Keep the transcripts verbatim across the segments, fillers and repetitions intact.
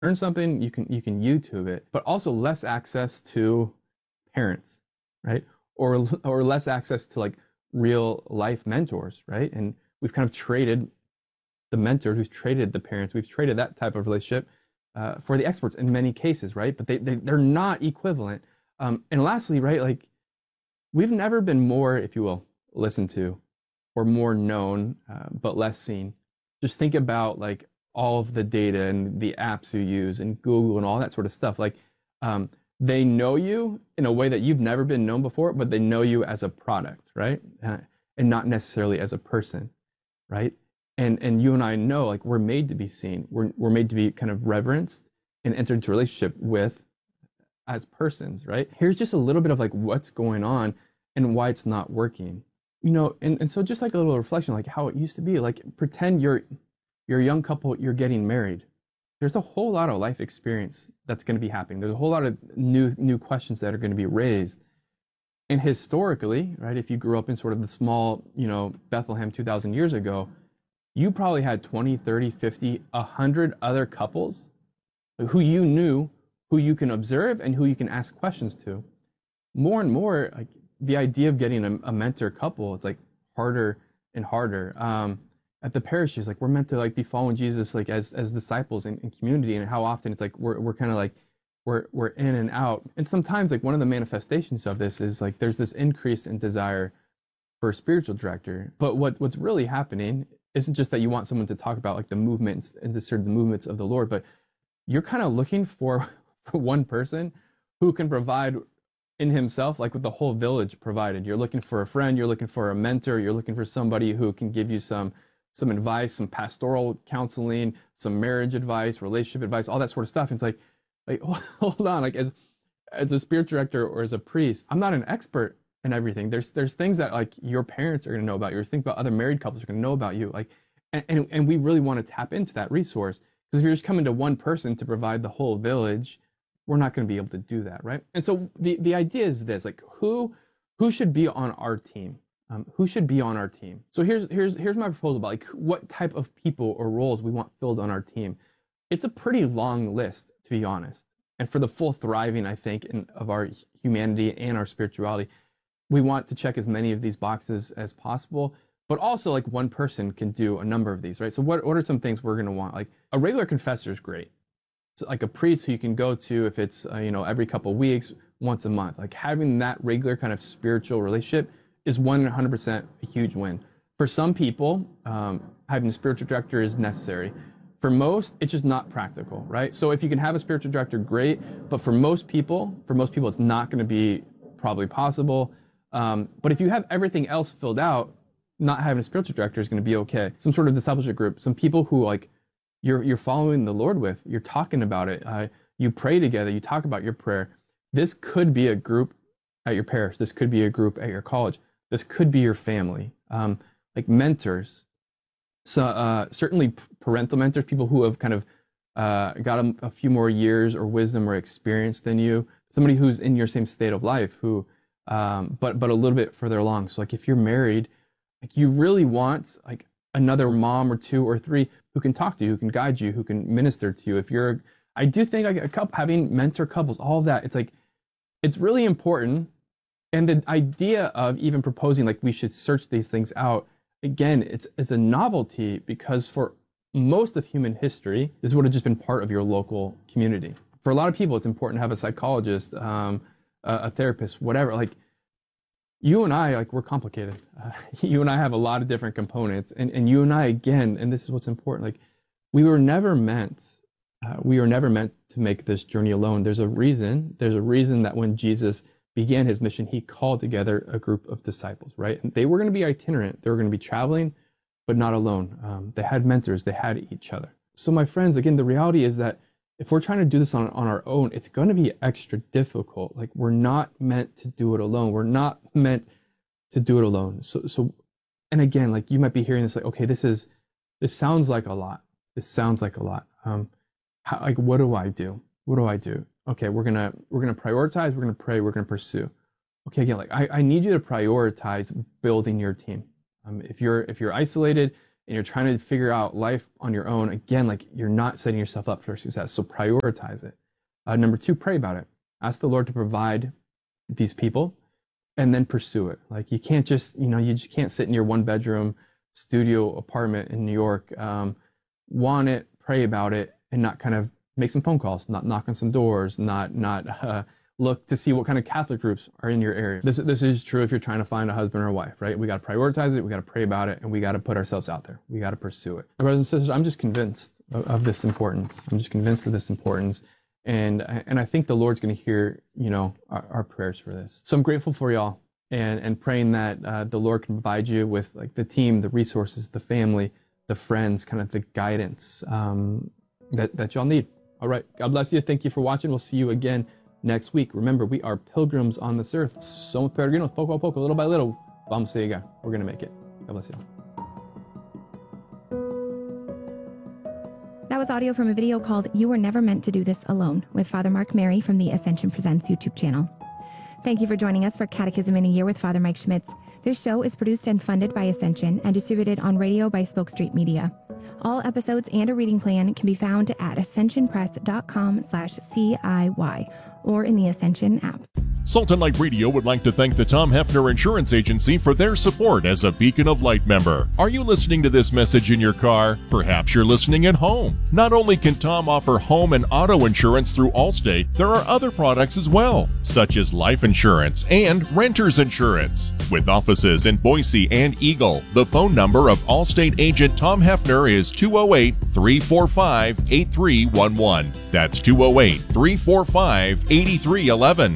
learn something, you can you can YouTube it, but also less access to parents, right? Or or less access to like real life mentors, right? And we've kind of traded the mentors, we've traded the parents, we've traded that type of relationship uh, for the experts in many cases, right? But they, they they're not equivalent. Um, and lastly, right, like we've never been more, if you will, listened to or more known, uh, but less seen. Just think about like all of the data and the apps you use and Google and all that sort of stuff. Like um, they know you in a way that you've never been known before, but they know you as a product, right? Uh, and not necessarily as a person, right? And and you and I know like we're made to be seen. We're we're made to be kind of reverenced and enter into a relationship with as persons, right? Here's just a little bit of like what's going on and why it's not working. You know, and, and so just like a little reflection, like how it used to be, like pretend you're you're a young couple, you're getting married. There's a whole lot of life experience that's going to be happening. There's a whole lot of new new questions that are going to be raised. And historically, right, if you grew up in sort of the small, you know, Bethlehem two thousand years ago, you probably had twenty, thirty, fifty, one hundred other couples who you knew, who you can observe and who you can ask questions to. More and more, like the idea of getting a, a mentor couple, it's like harder and harder. Um, at the parishes, like we're meant to like be following Jesus like as as disciples in, in community, and how often it's like we're we're kind of like we're we're in and out. And sometimes like one of the manifestations of this is like there's this increase in desire for a spiritual director. But what what's really happening isn't just that you want someone to talk about like the movements and discern the movements of the Lord, but you're kind of looking for, for one person who can provide in himself, like with the whole village provided. You're looking for a friend, you're looking for a mentor, you're looking for somebody who can give you some some advice, some pastoral counseling, some marriage advice, relationship advice, all that sort of stuff. And it's like, like hold on, like as as a spiritual director or as a priest, I'm not an expert in everything. There's there's things that like your parents are gonna know about you. There's things about other married couples are gonna know about you. Like, and and, and we really want to tap into that resource. Because if you're just coming to one person to provide the whole village, we're not going to be able to do that, right? And so the, the idea is this, like who who should be on our team? Um, who should be on our team? So here's here's here's my proposal about like what type of people or roles we want filled on our team. It's a pretty long list, to be honest. And for the full thriving, I think, in, of our humanity and our spirituality, we want to check as many of these boxes as possible. But also, like one person can do a number of these, right? So what, what are some things we're going to want? Like a regular confessor is great. It's like a priest who you can go to if it's, uh, you know, every couple of weeks, once a month. Like having that regular kind of spiritual relationship is one hundred percent a huge win. For some people, um, having a spiritual director is necessary. For most, it's just not practical, right? So if you can have a spiritual director, great. But for most people, for most people, it's not going to be probably possible. Um, but if you have everything else filled out, not having a spiritual director is going to be okay. Some sort of discipleship group, some people who like you're you're following the Lord with, you're talking about it, uh, you pray together, you talk about your prayer. This could be a group at your parish. This could be a group at your college. This could be your family. Um, like mentors, so uh, certainly parental mentors, people who have kind of uh, got a, a few more years or wisdom or experience than you. Somebody who's in your same state of life, who um, but but a little bit further along. So like if you're married, like you really want like another mom or two or three who can talk to you, who can guide you, who can minister to you. If you're, I do think like a couple having mentor couples, all of that, it's like it's really important. And the idea of even proposing like we should search these things out, again, it's it's a novelty because for most of human history, this would have just been part of your local community. For a lot of people, it's important to have a psychologist, um, a, a therapist, whatever. Like you and I, like we're complicated. Uh, you and I have a lot of different components, and and you and I again, and this is what's important. Like we were never meant, uh, we were never meant to make this journey alone. There's a reason. There's a reason that when Jesus began his mission, he called together a group of disciples, right? And they were going to be itinerant. They were going to be traveling, but not alone. Um, they had mentors. They had each other. So my friends, again, the reality is that if we're trying to do this on, on our own, it's going to be extra difficult. Like we're not meant to do it alone. We're not meant to do it alone. So, so, and again, like you might be hearing this, like, okay, this is, this sounds like a lot. This sounds like a lot. Um, how, like, what do I do? What do I do? Okay, we're gonna we're gonna prioritize. We're gonna pray. We're gonna pursue. Okay, again, like I, I need you to prioritize building your team. Um, if you're if you're isolated, and you're trying to figure out life on your own, again, like you're not setting yourself up for success. So prioritize it. Uh, number two, pray about it. Ask the Lord to provide these people and then pursue it. Like you can't just, you know, you just can't sit in your one bedroom studio apartment in New York, um, want it, pray about it, and not kind of make some phone calls, not knock on some doors, not, not, uh, look to see what kind of Catholic groups are in your area. This, this is true if you're trying to find a husband or a wife, right? We got to prioritize it. We got to pray about it, and we got to put ourselves out there. We got to pursue it. Brothers and sisters, I'm just convinced of, of this importance. I'm just convinced of this importance. And, and I think the Lord's going to hear, you know, our, our prayers for this. So I'm grateful for y'all and, and praying that uh, the Lord can provide you with like the team, the resources, the family, the friends, kind of the guidance um, that, that y'all need. All right. God bless you. Thank you for watching. We'll see you again next week. Remember, we are pilgrims on this earth. Somos peregrinos, poco a poco, little by little. Vamos a llegar. We're going to make it. God bless you. That was audio from a video called You Were Never Meant to Do This Alone with Father Mark Mary from the Ascension Presents YouTube channel. Thank you for joining us for Catechism in a Year with Father Mike Schmitz. This show is produced and funded by Ascension and distributed on radio by Spoke Street Media. All episodes and a reading plan can be found at ascensionpress.com slash CIY or in the Ascension app. Salt and Light Radio would like to thank the Tom Hefner Insurance Agency for their support as a Beacon of Light member. Are you listening to this message in your car? Perhaps you're listening at home. Not only can Tom offer home and auto insurance through Allstate, there are other products as well, such as life insurance and renter's insurance. With offices in Boise and Eagle, the phone number of Allstate agent Tom Hefner is two oh eight, three four five, eight three one one. That's two oh eight, three four five, eight three one one.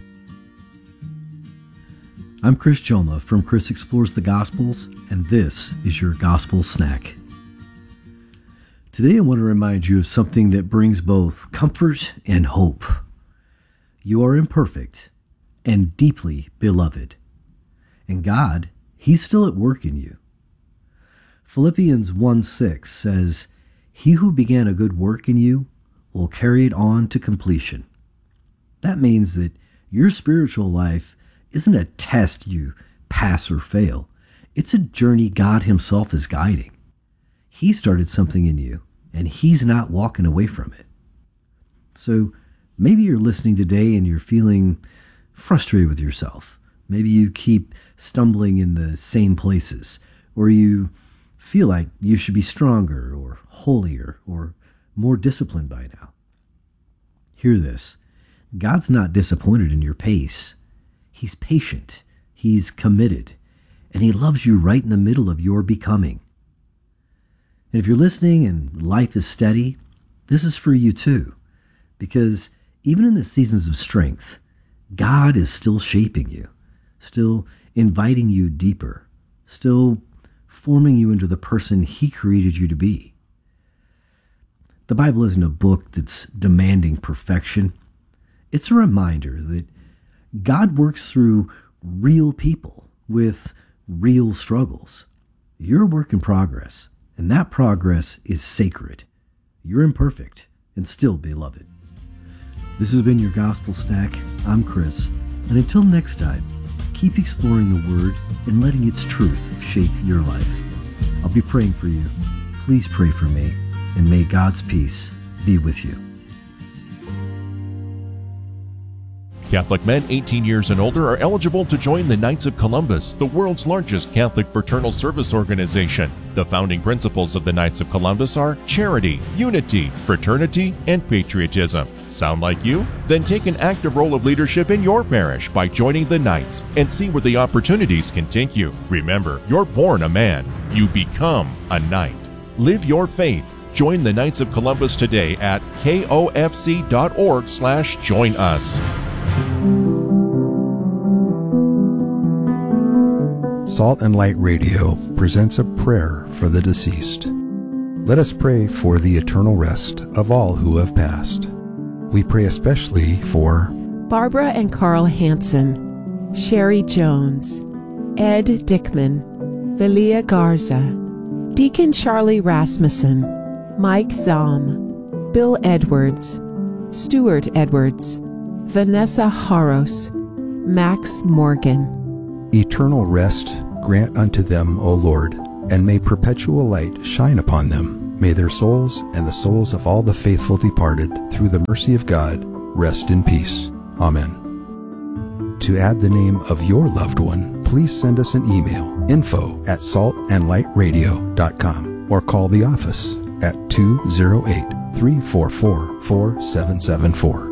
I'm Chris Joma from Chris Explores the Gospels, and this is your Gospel Snack. Today I want to remind you of something that brings both comfort and hope. You are imperfect and deeply beloved. And God, He's still at work in you. Philippians one six says, He who began a good work in you will carry it on to completion. That means that your spiritual life isn't a test you pass or fail. It's a journey God Himself is guiding. He started something in you, and He's not walking away from it. So maybe you're listening today and you're feeling frustrated with yourself. Maybe you keep stumbling in the same places, or you feel like you should be stronger or holier or more disciplined by now. Hear this. God's not disappointed in your pace. He's patient, He's committed, and He loves you right in the middle of your becoming. And if you're listening and life is steady, this is for you too, because even in the seasons of strength, God is still shaping you, still inviting you deeper, still forming you into the person He created you to be. The Bible isn't a book that's demanding perfection. It's a reminder that God works through real people with real struggles. You're a work in progress, and that progress is sacred. You're imperfect and still beloved. This has been your Gospel Snack. I'm Chris, and until next time, keep exploring the Word and letting its truth shape your life. I'll be praying for you. Please pray for me, and may God's peace be with you. Catholic men eighteen years and older are eligible to join the Knights of Columbus, the world's largest Catholic fraternal service organization. The founding principles of the Knights of Columbus are charity, unity, fraternity, and patriotism. Sound like you? Then take an active role of leadership in your parish by joining the Knights and see where the opportunities can take you. Remember, you're born a man. You become a knight. Live your faith. Join the Knights of Columbus today at kofc.org slash join us. Salt and Light Radio presents a prayer for the deceased. Let us pray for the eternal rest of all who have passed. We pray especially for Barbara and Carl Hansen, Sherry Jones, Ed Dickman, Velia Garza, Deacon Charlie Rasmussen, Mike Zahm, Bill Edwards, Stuart Edwards, Vanessa Haros, Max Morgan. Eternal rest grant unto them, O Lord, and may perpetual light shine upon them. May their souls and the souls of all the faithful departed, through the mercy of God, rest in peace. Amen. To add the name of your loved one, please send us an email, info at salt and light radio dot com, or call the office at two oh eight, three four four, four seven seven four.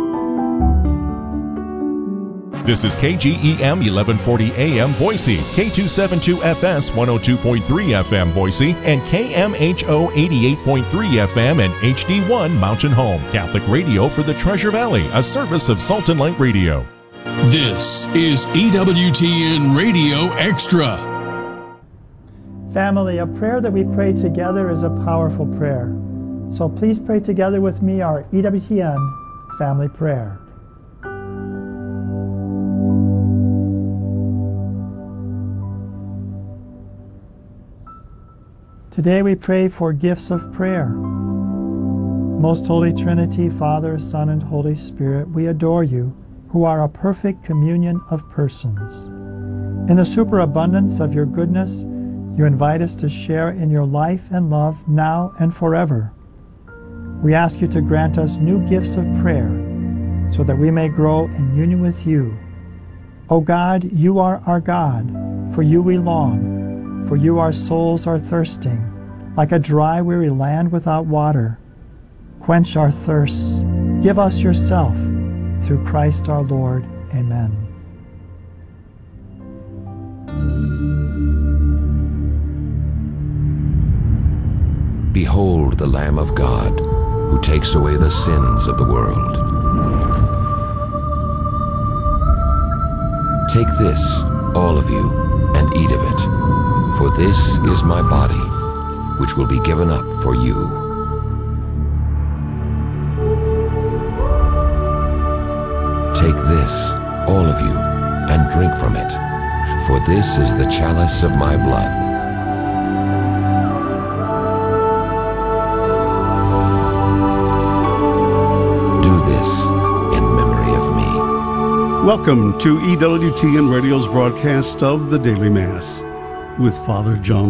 This is K G E M eleven forty A M Boise, K two seventy-two F S one oh two point three F M Boise, and K M H O eighty-eight point three F M and H D one Mountain Home. Catholic radio for the Treasure Valley, a service of Salt and Light Radio. This is E W T N Radio Extra. Family, a prayer that we pray together is a powerful prayer. So please pray together with me our E W T N family prayer. Today we pray for gifts of prayer. Most Holy Trinity, Father, Son, and Holy Spirit, we adore you, who are a perfect communion of persons. In the superabundance of your goodness, you invite us to share in your life and love now and forever. We ask you to grant us new gifts of prayer, so that we may grow in union with you. O God, you are our God, for you we long. For you our souls are thirsting, like a dry, weary land without water. Quench our thirsts. Give us yourself, through Christ our Lord. Amen. Behold the Lamb of God, who takes away the sins of the world. Take this, all of you, and eat of it. For this is my body, which will be given up for you. Take this, all of you, and drink from it, for this is the chalice of my blood. Do this in memory of me. Welcome to E W T N Radio's broadcast of the Daily Mass with Father John